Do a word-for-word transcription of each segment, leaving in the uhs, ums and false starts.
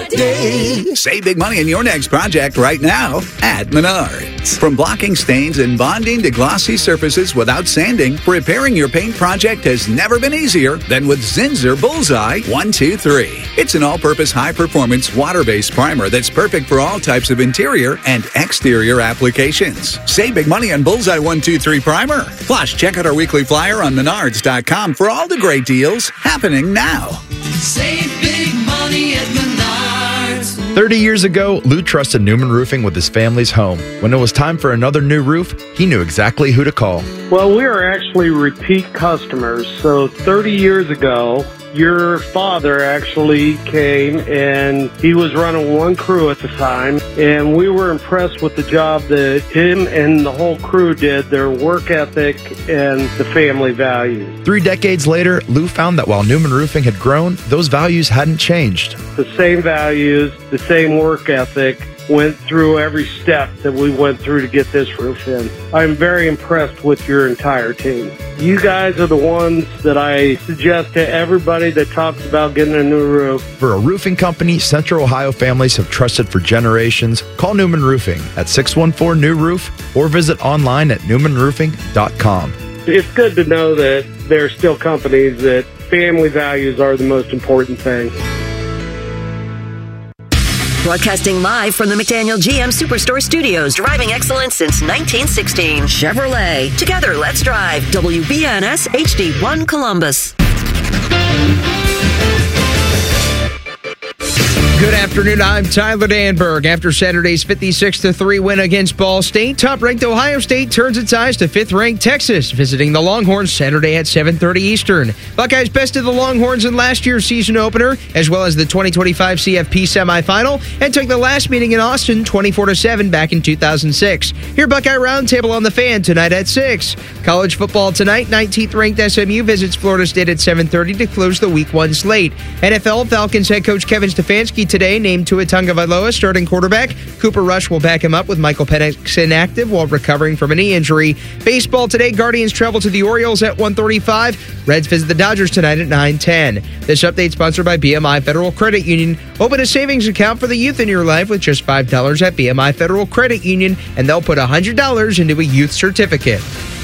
day. Save big money in your next project right now at Menards. From blocking stains and bonding to glossy surfaces without sanding, repairing your paint project has never been easier than with Zinsser Bullseye one two three. It's an all-purpose high-performance water-based primer that's perfect for all types of interior and exterior applications. Save big money on Bullseye one two three primer. Plus, check out our weekly flyer on menards dot com for all the great deals happening now. Save big money at Menards. thirty years ago, Lou trusted Newman Roofing with his family's home. When it was time for another new roof, he knew exactly who to call. Well, we are actually repeat customers. So thirty years ago, your father actually came and he was running one crew at the time, and we were impressed with the job that him and the whole crew did, their work ethic and the family values. Three decades later, Lou found that while Newman Roofing had grown, those values hadn't changed. The same values, the same work ethic went through every step that we went through to get this roof in. I'm very impressed with your entire team. You guys are the ones that I suggest to everybody that talks about getting a new roof. For a roofing company Central Ohio families have trusted for generations, call Newman Roofing at six one four new roof or visit online at newman roofing dot com. It's good to know that there are still companies that family values are the most important thing. Broadcasting live from the McDaniel G M Superstore Studios, driving excellence since nineteen sixteen. Chevrolet. Together, let's drive. W B N S H D one Columbus. Good afternoon, I'm Tyler Danberg. After Saturday's fifty-six to three win against Ball State, top-ranked Ohio State turns its eyes to fifth-ranked Texas, visiting the Longhorns Saturday at seven thirty Eastern. Buckeyes bested the Longhorns in last year's season opener, as well as the twenty twenty-five C F P semifinal, and took the last meeting in Austin twenty-four to seven back in two thousand six. Hear Buckeye Roundtable on the Fan tonight at six. College football tonight, nineteenth-ranked S M U visits Florida State at seven thirty to close the week one slate. N F L, Falcons head coach Kevin Stefanski today named Tua Tagovailoa starting quarterback. Cooper Rush will back him up with Michael Penix inactive while recovering from a knee injury. Baseball today, Guardians travel to the Orioles at one thirty-five. Reds visit the Dodgers tonight at nine ten. This update sponsored by B M I Federal Credit Union. Open a savings account for the youth in your life with just five dollars at B M I Federal Credit Union, and they'll put one hundred dollars into a youth certificate.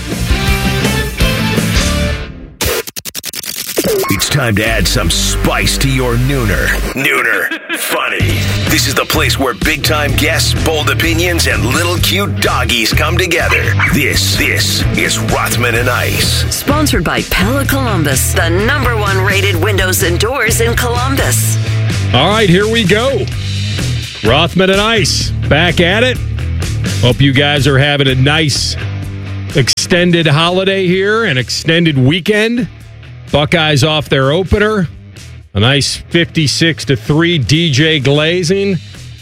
It's time to add some spice to your nooner. Nooner Funny. This is the place where big-time guests, bold opinions, and little cute doggies come together. This, this is Rothman and Ice. Sponsored by Pella Columbus, the number one rated windows and doors in Columbus. All right, here we go. Rothman and Ice, back at it. Hope you guys are having a nice extended holiday here, an extended weekend. Buckeyes off their opener. A nice fifty-six to three D J glazing.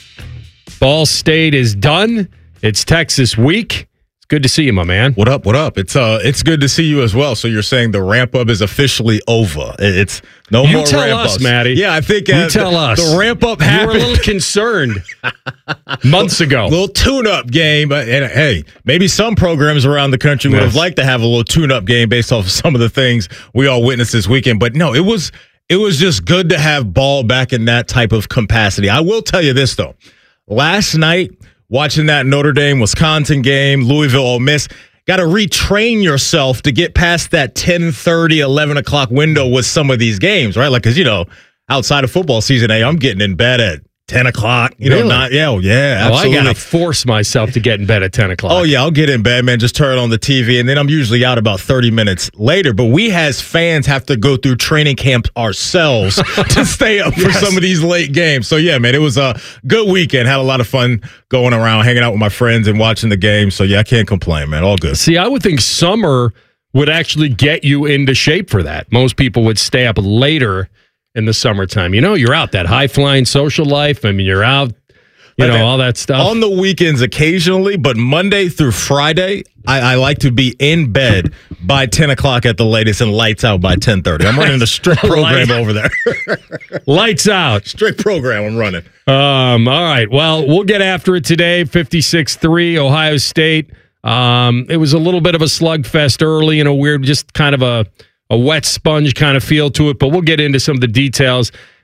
Ball State is done. It's Texas week. It's good to see you, my man. What up, what up? It's uh, it's good to see you as well. So you're saying the ramp-up is officially over. It's no you more tell ramp-ups. us, Matty. Yeah, I think uh, you tell the, us. the ramp-up you happened. were a little concerned months ago. A little tune-up game. And hey, maybe some programs around the country would yes. have liked to have a little tune-up game based off of some of the things we all witnessed this weekend. But no, it was it was just good to have ball back in that type of capacity. I will tell you this, though. Last night, watching that Notre Dame-Wisconsin game, Louisville Ole Miss, got to retrain yourself to get past that ten thirty, eleven o'clock window with some of these games, right? Like, because, you know, outside of football season, hey, I'm getting in bed at ten o'clock. You really? know, not, yeah, oh, yeah, absolutely. Oh, I got to force myself to get in bed at ten o'clock. Oh, yeah, I'll get in bed, man. Just turn on the T V, and then I'm usually out about thirty minutes later. But we as fans have to go through training camp ourselves to stay up for yes. some of these late games. So, yeah, man, it was a good weekend. Had a lot of fun going around, hanging out with my friends and watching the game. So, yeah, I can't complain, man. All good. See, I would think summer would actually get you into shape for that. Most people would stay up later in the summertime. You know, you're out, that high-flying social life. I mean, you're out, you know, all that stuff. On the weekends occasionally, but Monday through Friday, I, I like to be in bed by ten o'clock at the latest and lights out by ten thirty. I'm running a strict program over there. Lights out. Strict program I'm running. Um. All right. Well, we'll get after it today. fifty-six three, Ohio State. Um. It was a little bit of a slugfest early and a weird, just kind of a, a wet sponge kind of feel to it, but we'll get into some of the details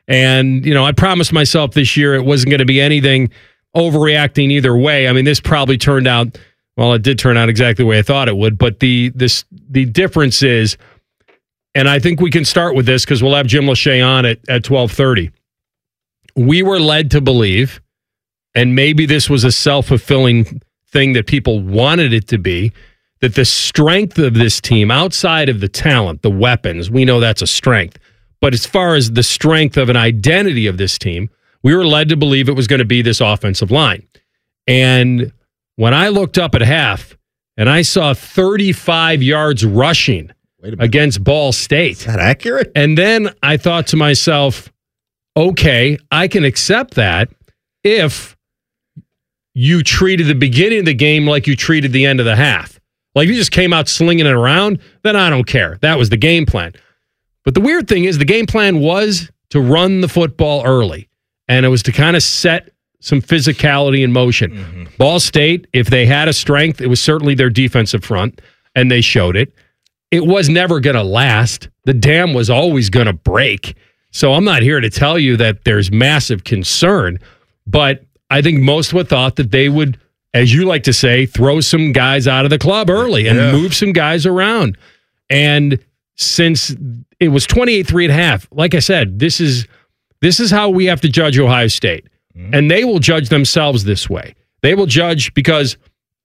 And, you know, I promised myself this year it wasn't going to be anything overreacting either way. I mean, this probably turned out, well, it did turn out exactly the way I thought it would. But the this the difference is, and I think we can start with this because we'll have Jim Lachey on at, at twelve thirty. We were led to believe, and maybe this was a self-fulfilling thing that people wanted it to be, that the strength of this team, outside of the talent, the weapons, we know that's a strength. But as far as the strength of an identity of this team, we were led to believe it was going to be this offensive line. And when I looked up at half and I saw thirty-five yards rushing against Ball State. Is that accurate? And then I thought to myself, okay, I can accept that if you treated the beginning of the game like you treated the end of the half. Like, if you just came out slinging it around, then I don't care. That was the game plan. But the weird thing is the game plan was to run the football early, and it was to kind of set some physicality in motion. Mm-hmm. Ball State, if they had a strength, it was certainly their defensive front, and they showed it. It was never going to last. The dam was always going to break. So I'm not here to tell you that there's massive concern, but I think most would thought that they would, as you like to say, throw some guys out of the club early and yeah. move some guys around. And since it was twenty-eight three and a half, like I said, this is this is how we have to judge Ohio State. Mm-hmm. And they will judge themselves this way. They will judge because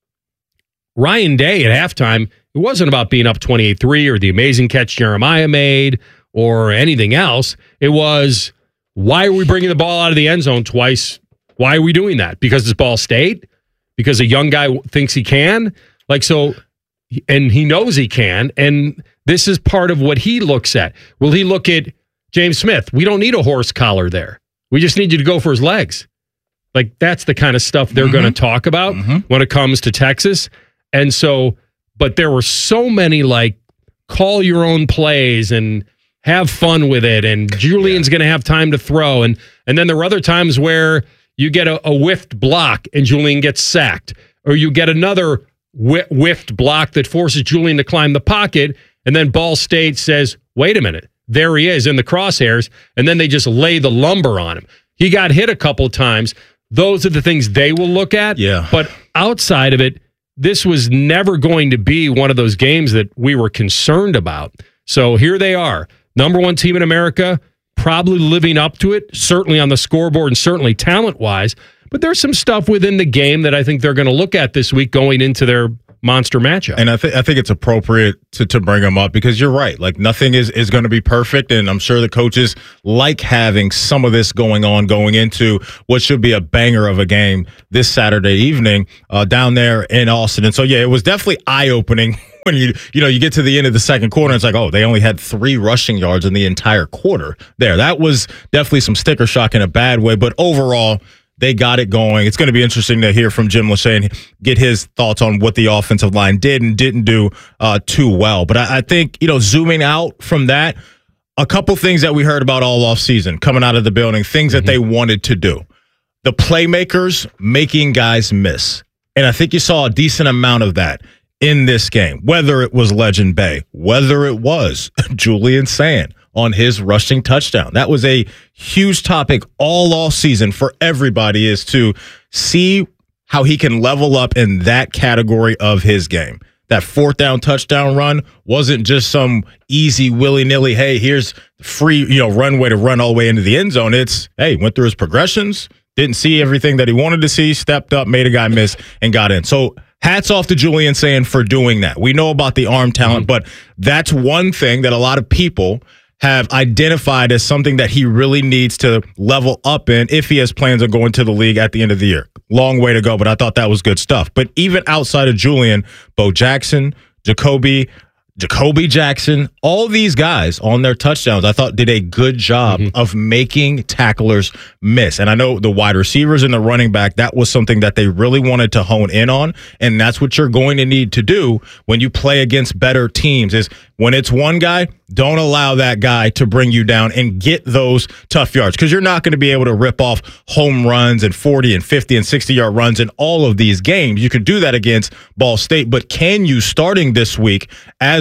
Ryan Day at halftime, it wasn't about being up twenty-eight three or the amazing catch Jeremiah made or anything else. It was, why are we bringing the ball out of the end zone twice? Why are we doing that? Because it's Ball State? Because a young guy thinks he can? Like, so, and he knows he can, and this is part of what he looks at. Will he look at James Smith? We don't need a horse collar there. We just need you to go for his legs. Like, that's the kind of stuff they're mm-hmm. going to talk about mm-hmm. when it comes to Texas. And so, but there were so many, like, call your own plays and have fun with it, and Julian's yeah. going to have time to throw. And and then there were other times where you get a, a whiffed block and Julian gets sacked, or you get another wh- whiffed block that forces Julian to climb the pocket, and then Ball State says, wait a minute, there he is in the crosshairs, and then they just lay the lumber on him. He got hit a couple of times. Those are the things they will look at. Yeah. But outside of it, this was never going to be one of those games that we were concerned about. So here they are, number one team in America, probably living up to it, certainly on the scoreboard and certainly talent-wise. But there's some stuff within the game that I think they're going to look at this week going into their monster matchup. And I think I think it's appropriate to, to bring them up because you're right. Like, nothing is, is going to be perfect, and I'm sure the coaches like having some of this going on going into what should be a banger of a game this Saturday evening uh, down there in Austin. And so, yeah, it was definitely eye-opening when you you know you get to the end of the second quarter. It's like, oh, they only had three rushing yards in the entire quarter there. That was definitely some sticker shock in a bad way, but overall, they got it going. It's going to be interesting to hear from Jim Lachey and get his thoughts on what the offensive line did and didn't do uh, too well. But I, I think, you know, zooming out from that, a couple things that we heard about all offseason coming out of the building, things mm-hmm. that they wanted to do. The playmakers making guys miss. And I think you saw a decent amount of that in this game, whether it was Legend Bay, whether it was Julian Sand on his rushing touchdown. That was a huge topic all off season for everybody, is to see how he can level up in that category of his game. That fourth down touchdown run wasn't just some easy willy-nilly, hey, here's free, you know, runway to run all the way into the end zone. It's, hey, went through his progressions, didn't see everything that he wanted to see, stepped up, made a guy miss, and got in. So hats off to Julian Sand for doing that. We know about the arm talent, mm-hmm. but that's one thing that a lot of people have identified as something that he really needs to level up in if he has plans on going to the league at the end of the year. Long way to go, but I thought that was good stuff. But even outside of Julian, Bo Jackson, Jacoby, Jacoby Jackson, all these guys on their touchdowns, I thought did a good job mm-hmm. of making tacklers miss. And I know the wide receivers and the running back, that was something that they really wanted to hone in on. And that's what you're going to need to do when you play against better teams, is when it's one guy, don't allow that guy to bring you down and get those tough yards, because you're not going to be able to rip off home runs and forty and fifty and sixty yard runs in all of these games. You could do that against Ball State, but can you, starting this week as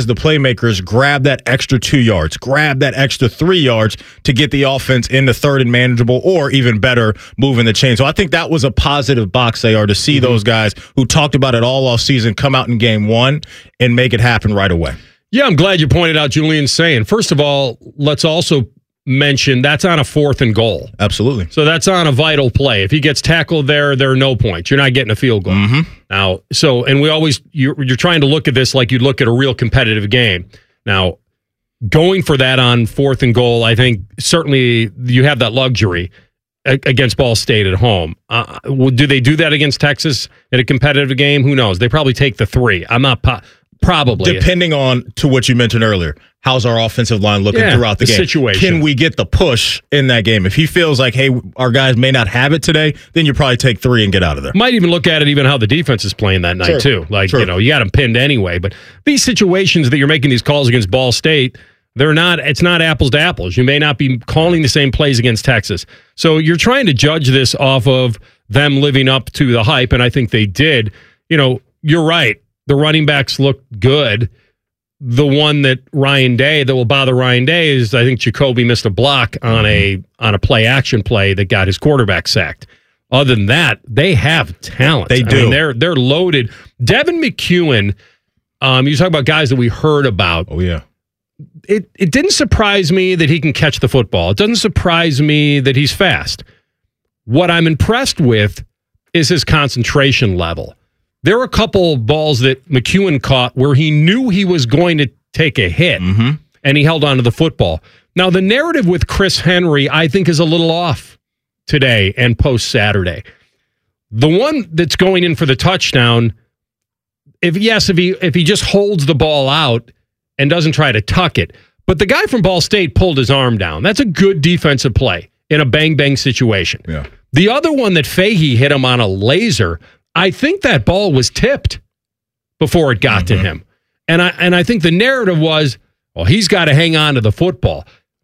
the playmakers grab that extra two yards, grab that extra three yards to get the offense into third and manageable, or even better, moving the chain. So I think that was a positive box they are to see mm-hmm. those guys who talked about it all off season come out in game one and make it happen right away. Yeah, I'm glad you pointed out Julian Sayin. First of all, let's also mention that's on a fourth and goal. Absolutely. So that's on a vital play. If he gets tackled there, there are no points. You're not getting a field goal. Mm-hmm. Now, so, and we always, you're, you're trying to look at this like you'd look at a real competitive game. Now, going for that on fourth and goal, I think certainly you have that luxury against Ball State at home. Uh, do they do that against Texas in a competitive game? Who knows? They probably take the three. I'm not po- probably depending on to what you mentioned earlier. How's our offensive line looking yeah, throughout the, the game? Situation. Can we get the push in that game? If he feels like, hey, our guys may not have it today, then you probably take three and get out of there. Might even look at it even how the defense is playing that night sure. too. Like sure. you know, you got them pinned anyway. But these situations that you're making these calls against Ball State, they're not. It's not apples to apples. You may not be calling the same plays against Texas. So you're trying to judge this off of them living up to the hype, and I think they did. You know, you're right. The running backs look good. The one that Ryan Day that will bother Ryan Day is I think Jacoby missed a block on a on a play action play that got his quarterback sacked. Other than that, they have talent. They do. I mean, they're they're loaded. Devin McEwen. Um, you talk about guys that we heard about. Oh yeah. It it didn't surprise me that he can catch the football. It doesn't surprise me that he's fast. What I'm impressed with is his concentration level. There were a couple balls that McEwen caught where he knew he was going to take a hit, mm-hmm. and he held on to the football. Now, the narrative with Chris Henry, I think, is a little off today and post-Saturday. The one that's going in for the touchdown, if yes, if he if he just holds the ball out and doesn't try to tuck it. But the guy from Ball State pulled his arm down. That's a good defensive play in a bang-bang situation. Yeah. The other one that Fahey hit him on a laser, I think that ball was tipped before it got mm-hmm. to him. And I and I think the narrative was, well, he's got to hang on to the football.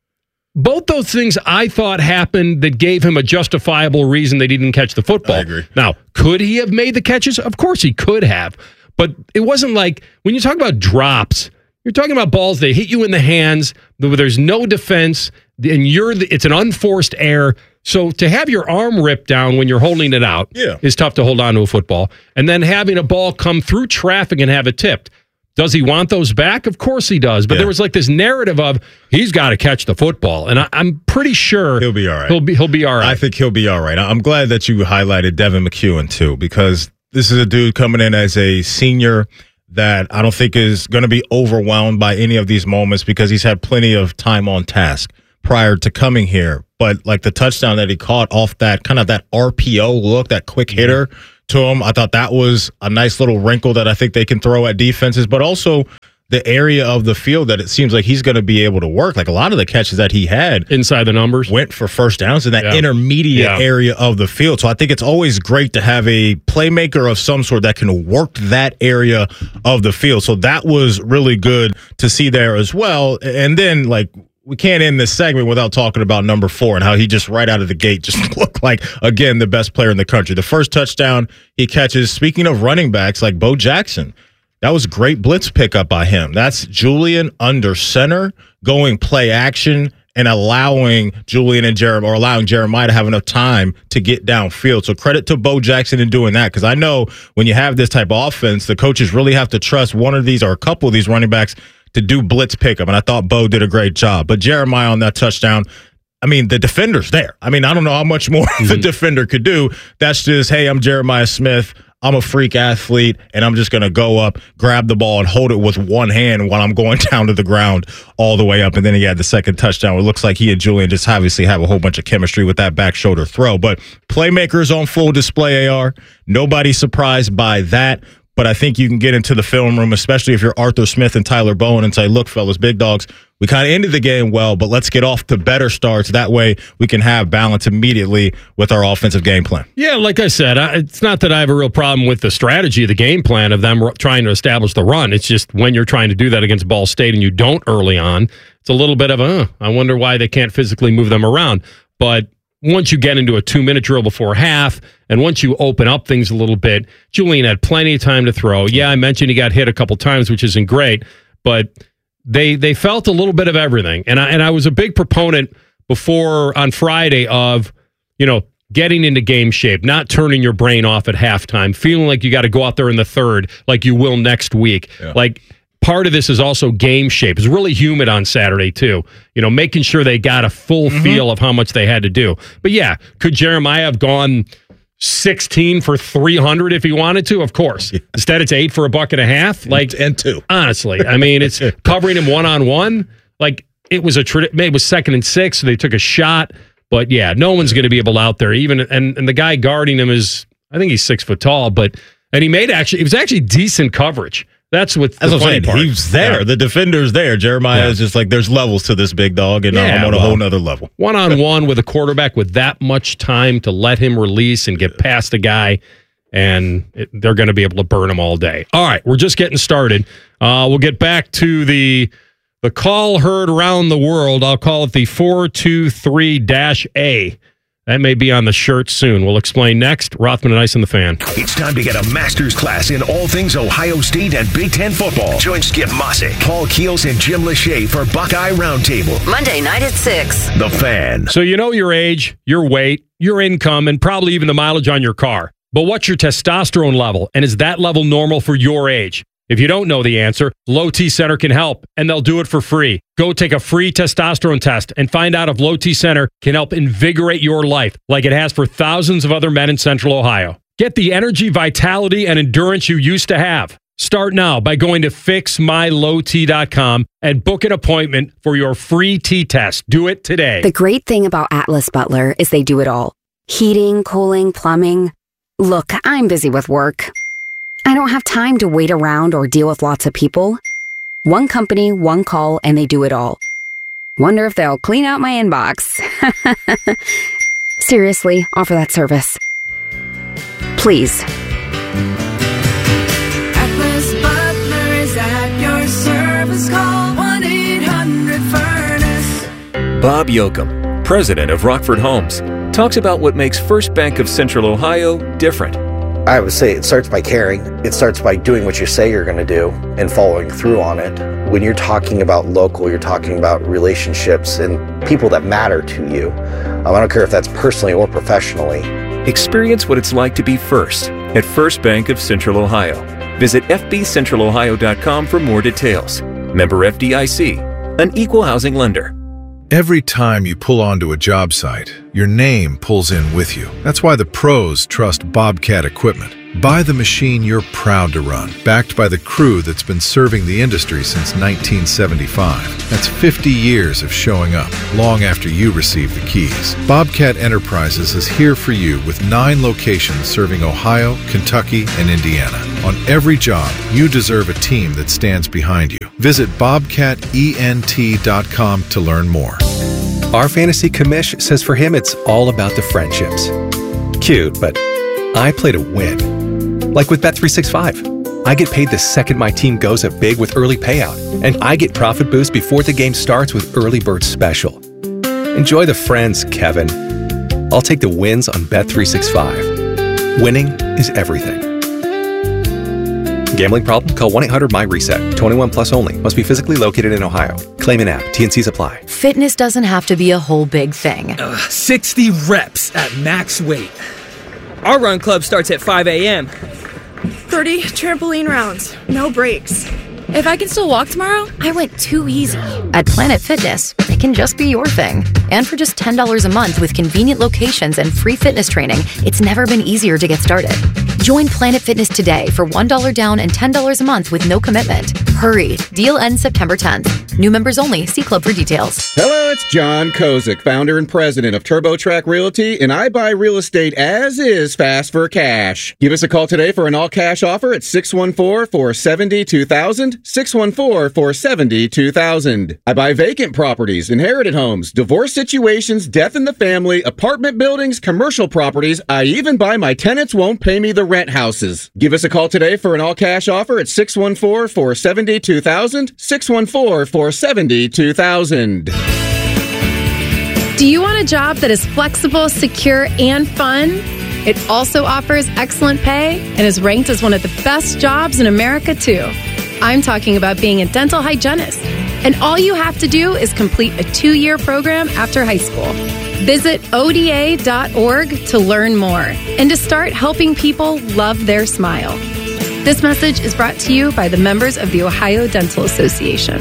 Both those things I thought happened that gave him a justifiable reason they didn't catch the football. I agree. Now, could he have made the catches? Of course he could have. But it wasn't like, when you talk about drops, you're talking about balls that hit you in the hands, there's no defense, and you're the, it's an unforced error. So to have your arm ripped down when you're holding it out yeah. is tough to hold on to a football. And then having a ball come through traffic and have it tipped. Does he want those back? Of course he does. But yeah. there was like this narrative of he's got to catch the football. And I, I'm pretty sure he'll be all right. He'll be, he'll be all right. I think he'll be all right. I'm glad that you highlighted Devin McEwen too, because this is a dude coming in as a senior that I don't think is going to be overwhelmed by any of these moments because he's had plenty of time on task prior to coming here. But like the touchdown that he caught off that kind of that R P O look, that quick hitter to him, I thought that was a nice little wrinkle that I think they can throw at defenses, but also the area of the field that it seems like he's going to be able to work. Like a lot of the catches that he had inside the numbers went for first downs in that yeah. intermediate yeah. area of the field. So I think it's always great to have a playmaker of some sort that can work that area of the field. So that was really good to see there as well. And then like, we can't end this segment without talking about number four and how he just right out of the gate just looked like, again, the best player in the country. The first touchdown he catches, speaking of running backs like Bo Jackson, that was a great blitz pickup by him. That's Julian under center, going play action and allowing Julian and Jeremiah, or allowing Jeremiah to have enough time to get downfield. So credit to Bo Jackson in doing that, because I know when you have this type of offense, the coaches really have to trust one of these or a couple of these running backs to do blitz pickup, and I thought Bo did a great job. But Jeremiah on that touchdown, I mean, the defender's there. I mean, I don't know how much more mm-hmm. the defender could do. That's just, hey, I'm Jeremiah Smith. I'm a freak athlete, and I'm just going to go up, grab the ball, and hold it with one hand while I'm going down to the ground all the way up. And then he had the second touchdown. It looks like he and Julian just obviously have a whole bunch of chemistry with that back shoulder throw. But playmakers on full display, A R. Nobody surprised by that. But I think you can get into the film room, especially if you're Arthur Smith and Tyler Bowen, and say, look, fellas, big dogs, we kind of ended the game well, but let's get off to better starts. That way we can have balance immediately with our offensive game plan. Yeah, like I said, I, it's not that I have a real problem with the strategy of the game plan of them trying to establish the run. It's just when you're trying to do that against Ball State and you don't early on, it's a little bit of a, uh, I wonder why they can't physically move them around. But once you get into a two-minute drill before half, and once you open up things a little bit, Julian had plenty of time to throw. Yeah, I mentioned he got hit a couple times, which isn't great, but they they felt a little bit of everything. And I, and I was a big proponent before on Friday of, you know, getting into game shape, not turning your brain off at halftime, feeling like you got to go out there in the third like you will next week. Yeah. Like, part of this is also game shape. It's really humid on Saturday, too. You know, making sure they got a full mm-hmm. feel of how much they had to do. But yeah, could Jeremiah have gone sixteen for three hundred if he wanted to? Of course. Yeah. Instead, it's eight for a buck and a half. Like, and two. Honestly, I mean, it's covering him one on one. Like, it was a tra- it was second and six, so they took a shot. But yeah, no one's going to be able out there. Even and, and the guy guarding him is, I think he's six foot tall, but and he made actually it was actually decent coverage. That's what That's the what funny I'm part. He was there. Yeah. The defender's there. Jeremiah yeah. is just like, there's levels to this big dog, and yeah, I'm on well, a whole nother level. One-on-one with a quarterback with that much time to let him release and get past a guy, and it, they're going to be able to burn him all day. All right, we're just getting started. Uh, we'll get back to the the call heard around the world. I'll call it the four two three A. That may be on the shirt soon. We'll explain next. Rothman and Ice and the Fan. It's time to get a master's class in all things Ohio State and Big Ten football. Join Skip Mossick, Paul Keels, and Jim Lachey for Buckeye Roundtable. Monday night at six. The Fan. So you know your age, your weight, your income, and probably even the mileage on your car. But what's your testosterone level? And is that level normal for your age? If you don't know the answer, Low T Center can help, and they'll do it for free. Go take a free testosterone test and find out if Low T Center can help invigorate your life like it has for thousands of other men in Central Ohio. Get the energy, vitality, and endurance you used to have. Start now by going to fix my low t dot com and book an appointment for your free T-test. Do it today. The great thing about Atlas Butler is they do it all. Heating, cooling, plumbing. Look, I'm busy with work. I don't have time to wait around or deal with lots of people. One company, one call, and they do it all. Wonder if they'll clean out my inbox. Seriously, offer that service. Please. Atlas Butler is at your service. Call one eight hundred furnace. Bob Yoakum, president of Rockford Homes, talks about what makes First Bank of Central Ohio different. I would say it starts by caring. It starts by doing what you say you're going to do and following through on it. When you're talking about local, you're talking about relationships and people that matter to you. Um, I don't care if that's personally or professionally. Experience what it's like to be first at First Bank of Central Ohio. Visit f b central ohio dot com for more details. Member F D I C, an equal housing lender. Every time you pull onto a job site, your name pulls in with you. That's why the pros trust Bobcat equipment. Buy the machine you're proud to run, backed by the crew that's been serving the industry since nineteen seventy-five. That's fifty years of showing up, long after you receive the keys. Bobcat Enterprises is here for you with nine locations serving Ohio, Kentucky, and Indiana. On every job, you deserve a team that stands behind you. Visit bobcat ent dot com to learn more. Our fantasy commish says for him it's all about the friendships. Cute, but I play to win. Like with Bet three sixty-five. I get paid the second my team goes up big with early payout, and I get profit boost before the game starts with Early Bird Special. Enjoy the friends, Kevin. I'll take the wins on Bet three sixty-five. Winning is everything. Gambling problem? Call one eight hundred M Y reset. twenty-one plus only. Must be physically located in Ohio. Claim an app. T and Cs apply. Fitness doesn't have to be a whole big thing. Uh, sixty reps at max weight. Our run club starts at five a.m. thirty trampoline rounds. No breaks. If I can still walk tomorrow, I went too easy. At Planet Fitness, it can just be your thing. And for just ten dollars a month with convenient locations and free fitness training, it's never been easier to get started. Join Planet Fitness today for one dollar down and ten dollars a month with no commitment. Hurry. Deal ends September tenth. New members only. See club for details. Hello, it's John Kozik, founder and president of TurboTrack Realty, and I buy real estate as is fast for cash. Give us a call today for an all-cash offer at six one four, four seven zero, two thousand, six one four, four seven zero, two thousand. I buy vacant properties, inherited homes, divorce situations, death in the family, apartment buildings, commercial properties. I even buy my tenants won't pay me the rent houses. Give us a call today for an all-cash offer at six one four, four seven zero, two thousand, six one four, four seven zero, two thousand. Do you want a job that is flexible, secure, and fun? It also offers excellent pay and is ranked as one of the best jobs in America, too. I'm talking about being a dental hygienist. And all you have to do is complete a two-year program after high school. Visit O D A dot org to learn more and to start helping people love their smile. This message is brought to you by the members of the Ohio Dental Association.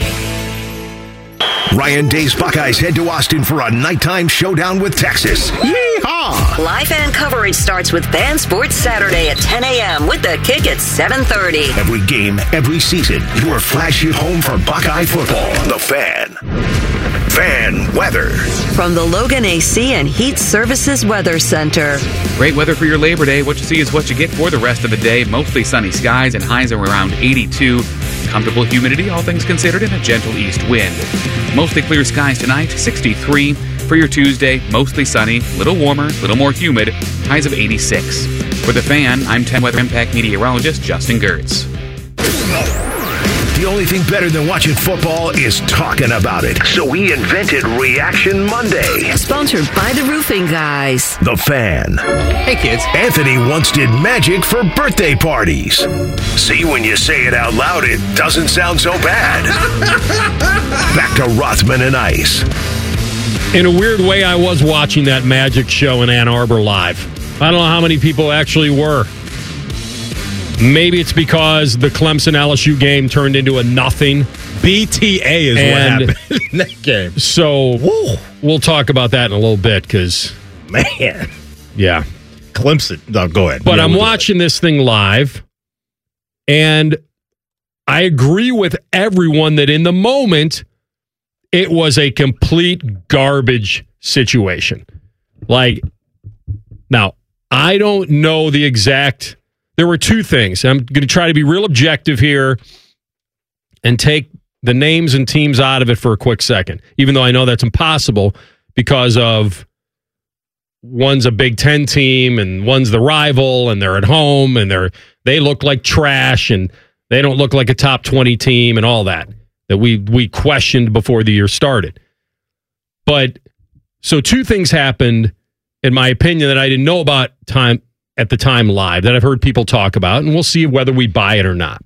Ryan Day's Buckeyes head to Austin for a nighttime showdown with Texas. Yeehaw! Live fan coverage starts with Fan Sports Saturday at ten a.m. with the kick at seven thirty. Every game, every season, your flagship home for Buckeye football. The Fan. Fan weather. From the Logan A C and Heat Services Weather Center. Great weather for your Labor Day. What you see is what you get for the rest of the day. Mostly sunny skies and highs are around eighty-two. Comfortable humidity, all things considered, and a gentle east wind. Mostly clear skies tonight, sixty-three. For your Tuesday, mostly sunny, little warmer, little more humid, highs of eighty-six. For The Fan, I'm ten Weather Impact meteorologist Justin Gertz. The only thing better than watching football is talking about it. So we invented Reaction Monday. Sponsored by the Roofing Guys. The Fan. Hey, kids. Anthony once did magic for birthday parties. See, when you say it out loud, it doesn't sound so bad. Back to Rothman and Ice. In a weird way, I was watching that magic show in Ann Arbor live. I don't know how many people actually were. Maybe it's because the Clemson L S U game turned into a nothing. B T A is And what happened in that game. So Woo. We'll talk about that in a little bit because, man, yeah, Clemson. No, go ahead. But yeah, I'm we'll watching this thing live, and I agree with everyone that in the moment it was a complete garbage situation. Like, now I don't know the exact. There were two things. I'm going to try to be real objective here and take the names and teams out of it for a quick second, even though I know that's impossible because of one's a Big Ten team and one's the rival and they're at home and they're they look like trash and they don't look like a top twenty team and all that that we we questioned before the year started. But so two things happened, in my opinion, that I didn't know about time at the time live that I've heard people talk about, and we'll see whether we buy it or not.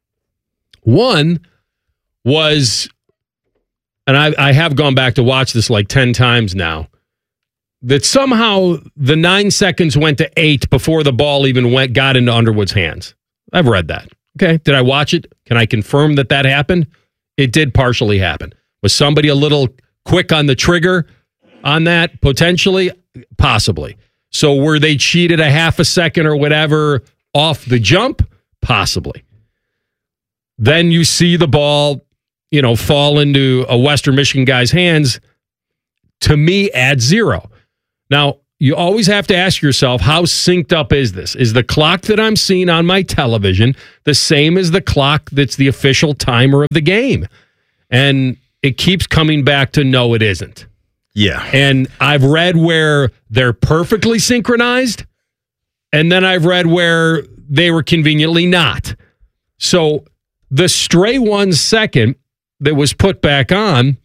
One was, and I, I have gone back to watch this like ten times now, that somehow the nine seconds went to eight before the ball even went got into Underwood's hands. I've read that. Okay. Did I watch it? Can I confirm that that happened? It did partially happen. Was somebody a little quick on the trigger on that? Potentially? Possibly. So were they cheated a half a second or whatever off the jump? Possibly. Then you see the ball, you know, fall into a Western Michigan guy's hands. To me, add zero. Now, you always have to ask yourself, how synced up is this? Is the clock that I'm seeing on my television the same as the clock that's the official timer of the game? And it keeps coming back to no, it isn't. Yeah. And I've read where they're perfectly synchronized, and then I've read where they were conveniently not. So the stray one second that was put back on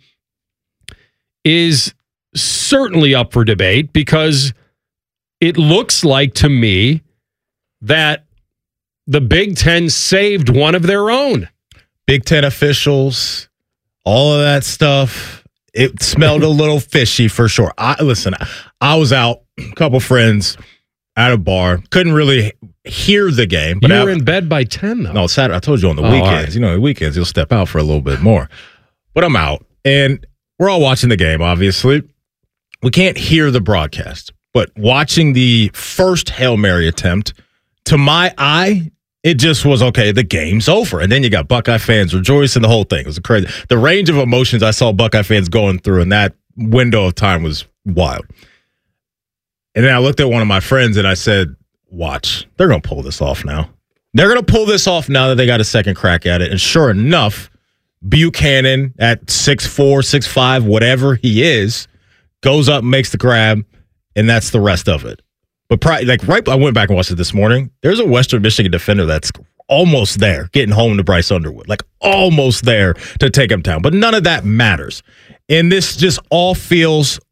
is certainly up for debate because it looks like to me that the Big Ten saved one of their own. Big Ten officials, all of that stuff. It smelled a little fishy for sure. I listen, I was out, a couple friends at a bar, couldn't really hear the game. But you were I, in bed by ten, though. No, Saturday. I told you on the oh, weekends. Right. You know, the weekends you'll step out for a little bit more. But I'm out, and we're all watching the game. Obviously, we can't hear the broadcast, but watching the first Hail Mary attempt, to my eye, it just was, okay, the game's over. And then you got Buckeye fans rejoicing, the whole thing. It was crazy. The range of emotions I saw Buckeye fans going through in that window of time was wild. And then I looked at one of my friends and I said, watch, they're going to pull this off now. They're going to pull this off now that they got a second crack at it. And sure enough, Buchanan at six four, six five, whatever he is, goes up, makes the grab, and that's the rest of it. But probably, like right, I went back and watched it this morning. There's a Western Michigan defender that's almost there, getting home to Bryce Underwood, like almost there to take him down. But none of that matters. And this just all feels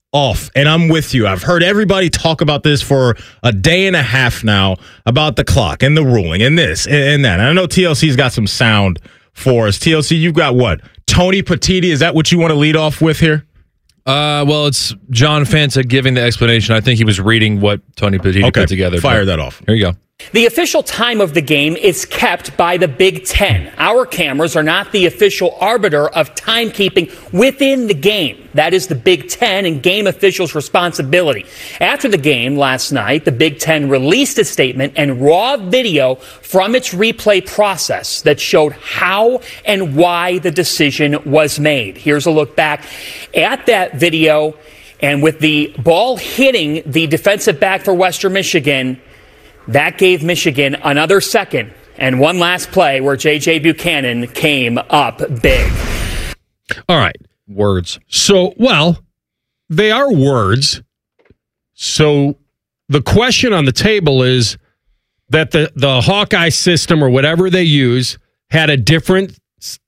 off. And I'm with you. I've heard everybody talk about this for a day and a half now about the clock and the ruling and this and, and that. And I know T L C's got some sound for us. T L C, you've got what? Tony Petitti, is that what you want to lead off with here? Uh, well, it's John Fanta giving the explanation. I think he was reading what Tony Petitti okay, put together. Fire that off. Here you go. The official time of the game is kept by the Big Ten. Our cameras are not the official arbiter of timekeeping within the game. That is the Big Ten and game officials' responsibility. After the game last night, the Big Ten released a statement and raw video from its replay process that showed how and why the decision was made. Here's a look back at that video, and with the ball hitting the defensive back for Western Michigan, that gave Michigan another second and one last play where J J Buchanan came up big. All right. Words. So, well, they are words. So the question on the table is that the, the Hawkeye system or whatever they use had a different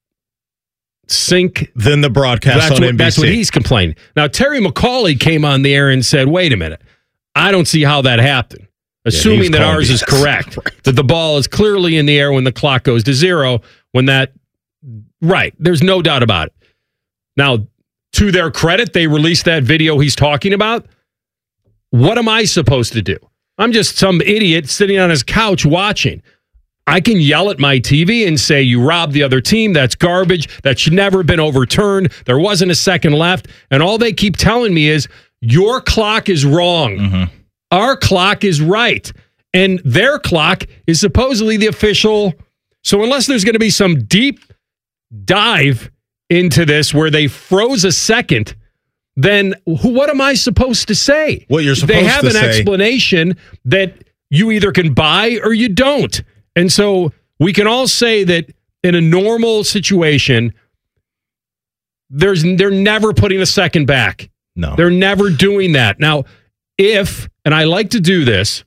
sync than the broadcast that's on what, N B C. That's what he's complaining. Now, Terry McCauley came on the air and said, wait a minute. I don't see how that happened. Assuming yeah, that ours is correct, right. That the ball is clearly in the air when the clock goes to zero, when that, right, there's no doubt about it. Now, to their credit, they released that video he's talking about. What am I supposed to do? I'm just some idiot sitting on his couch watching. I can yell at my T V and say, you robbed the other team, that's garbage, that should never have been overturned, there wasn't a second left, and all they keep telling me is, your clock is wrong. Mm-hmm. Our clock is right, and their clock is supposedly the official. So unless there's going to be some deep dive into this where they froze a second, then who, what am I supposed to say? What you're supposed to say. They have to an say. explanation that you either can buy or you don't. And so we can all say that in a normal situation, there's they're never putting a second back. No. They're never doing that. Now, if, and I like to do this,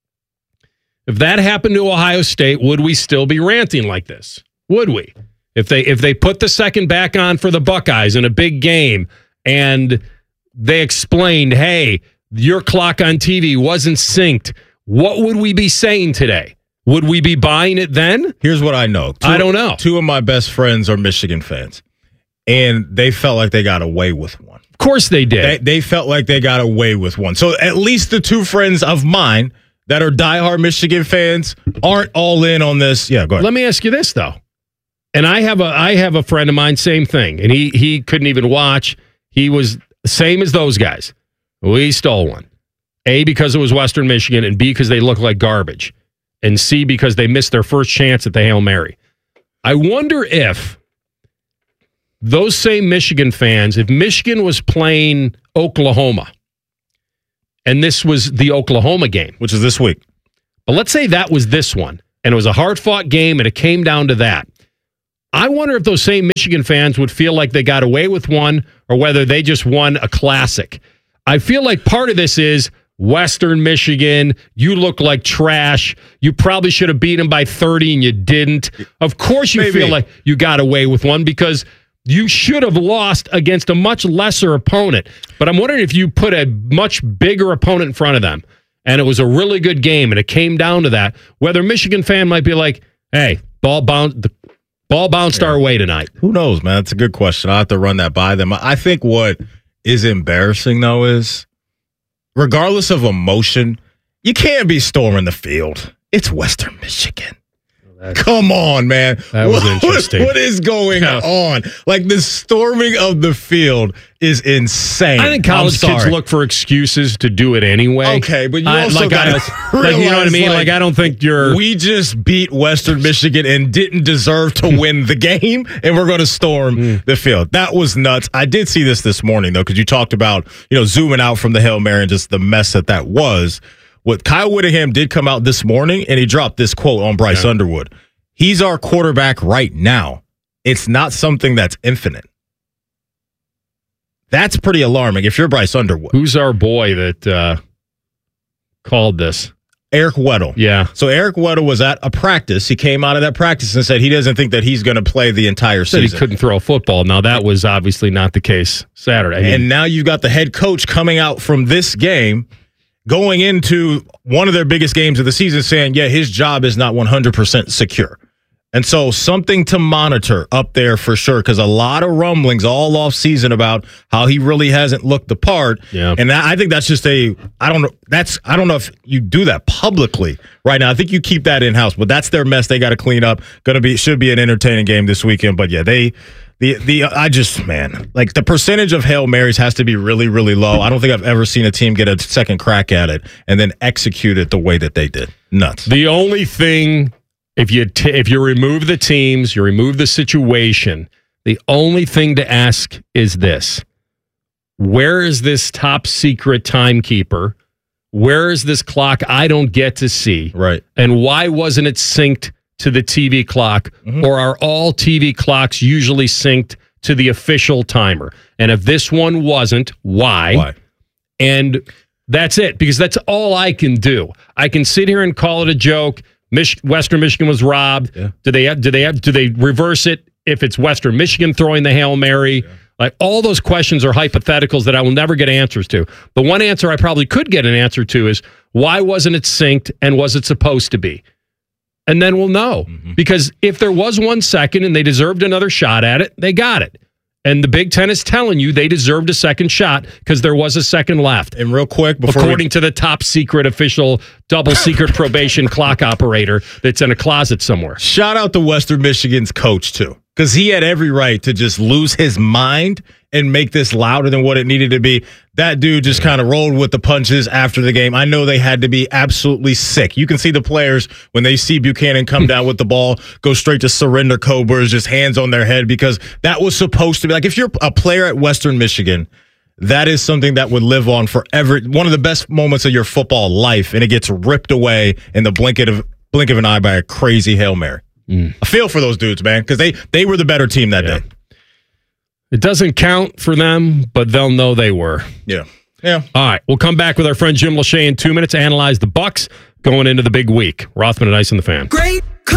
if that happened to Ohio State, would we still be ranting like this? Would we? If they if they put the second back on for the Buckeyes in a big game and they explained, hey, your clock on T V wasn't synced, what would we be saying today? Would we be buying it then? Here's what I know. Two, I don't know. Two of my best friends are Michigan fans, and they felt like they got away with one. Of course they did. They, they felt like they got away with one. So at least the two friends of mine that are diehard Michigan fans aren't all in on this. Yeah, go ahead. Let me ask you this, though. And I have a I have a friend of mine, same thing. And he he couldn't even watch. He was same as those guys. We stole one. A, because it was Western Michigan, and B, because they look like garbage. And C, because they missed their first chance at the Hail Mary. I wonder if those same Michigan fans, if Michigan was playing Oklahoma, and this was the Oklahoma game, which is this week, but let's say that was this one, and it was a hard-fought game, and it came down to that. I wonder if those same Michigan fans would feel like they got away with one, or whether they just won a classic. I feel like part of this is Western Michigan, you look like trash. You probably should have beat them by thirty, and you didn't. Of course you Maybe. feel like you got away with one, because you should have lost against a much lesser opponent. But I'm wondering if you put a much bigger opponent in front of them, and it was a really good game, and it came down to that, whether a Michigan fan might be like, hey, ball bounced, the ball bounced Yeah. our way tonight. Who knows, man? That's a good question. I'll have to run that by them. I think what is embarrassing, though, is regardless of emotion, you can't be storming the field. It's Western Michigan. Come on, man. That was What- interesting. What is going Yeah. on? Like, the storming of the field is insane. I think college I'm kids sorry. look for excuses to do it anyway. Okay, but you I- also like, gotta I, like, you know what I realize, mean? like, Like, I don't think you're. We just beat Western Michigan and didn't deserve to win the game, and we're going to storm Mm. the field. That was nuts. I did see this this morning, though, because you talked about, you know, zooming out from the Hail Mary and just the mess that that was. What Kyle Whittingham did come out this morning, and he dropped this quote on Bryce Yeah. Underwood. He's our quarterback right now. It's not something that's infinite. That's pretty alarming if you're Bryce Underwood. Who's our boy that uh, called this? Eric Weddle. Yeah. So Eric Weddle was at a practice. He came out of that practice and said he doesn't think that he's going to play the entire Said season. he couldn't throw a football. Now, that was obviously not the case Saturday. I mean, and now you've got the head coach coming out from this game, going into one of their biggest games of the season, saying, yeah, his job is not one hundred percent secure. And so something to monitor up there for sure, because a lot of rumblings all off season about how he really hasn't looked the part. Yeah. And that, I think that's just a, I don't know, that's, I don't know if you do that publicly right now. I think you keep that in house, but that's their mess they got to clean up. Going to be, should be an entertaining game this weekend. But yeah, they, the, the, I just, man, like the percentage of Hail Marys has to be really, really low. I don't think I've ever seen a team get a second crack at it and then execute it the way that they did. Nuts. The only thing, If you t- if you remove the teams, you remove the situation, the only thing to ask is this. Where is this top secret timekeeper? Where is this clock I don't get to see? Right. And why wasn't it synced to the T V clock? Mm-hmm. Or are all T V clocks usually synced to the official timer? And if this one wasn't, why? Why? And that's it, because that's all I can do. I can sit here and call it a joke. Mich- Western Michigan was robbed. Yeah. Do they have, do they have, do they reverse it if it's Western Michigan throwing the Hail Mary? Yeah. Like, all those questions are hypotheticals that I will never get answers to. The one answer I probably could get an answer to is, why wasn't it synced and was it supposed to be? And then we'll know. Mm-hmm. Because if there was one second and they deserved another shot at it, they got it. And the Big Ten is telling you they deserved a second shot because there was a second left. And real quick, before according we... to the top secret official double secret probation clock operator that's in a closet somewhere. Shout out to Western Michigan's coach, too, because he had every right to just lose his mind and make this louder than what it needed to be. That dude just kind of rolled with the punches after the game. I know they had to be absolutely sick. You can see the players, when they see Buchanan come down with the ball, go straight to surrender cobras, just hands on their head, because that was supposed to be. Like, if you're a player at Western Michigan, that is something that would live on forever. One of the best moments of your football life, and it gets ripped away in the blink of, blink of an eye by a crazy Hail Mary. Mm. I feel for those dudes, man, because they, they were the better team that yeah. day. It doesn't count for them, but they'll know they were. Yeah. Yeah. All right. We'll come back with our friend Jim Lachey in two minutes, analyze the Bucks going into the big week. Rothman and Ice and the Fan. Great.